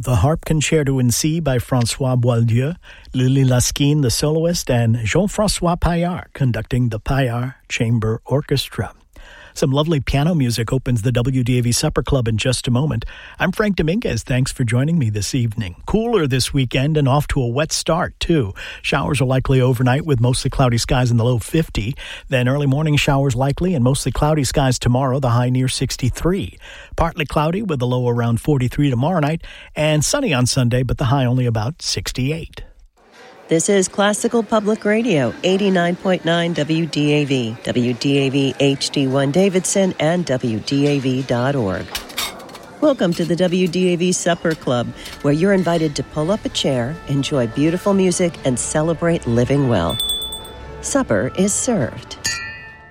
the Harp Concerto in C by François Boieldieu, Lily Laskin, the soloist, and Jean-François Paillard conducting the Paillard Chamber Orchestra. Some lovely piano music opens the WDAV Supper Club in just a moment. I'm Frank Dominguez. Thanks for joining me this evening. Cooler this weekend and off to a wet start, too. Showers are likely overnight with mostly cloudy skies in the low 50. Then early morning showers likely and mostly cloudy skies tomorrow, the high near 63. Partly cloudy with the low around 43 tomorrow night and sunny on Sunday, but the high only about 68. This is Classical Public Radio, 89.9 WDAV, WDAV HD1 Davidson, and WDAV.org. Welcome to the WDAV Supper Club, where you're invited to pull up a chair, enjoy beautiful music, and celebrate living well. Supper is served.